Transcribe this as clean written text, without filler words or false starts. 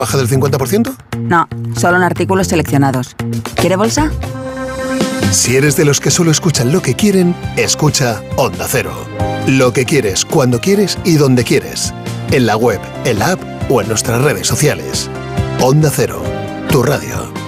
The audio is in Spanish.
¿Baja del 50%? No, solo en artículos seleccionados. ¿Quiere bolsa? Si eres de los que solo escuchan lo que quieren, escucha Onda Cero. Lo que quieres, cuando quieres y donde quieres. En la web, en la app o en nuestras redes sociales. Onda Cero, tu radio.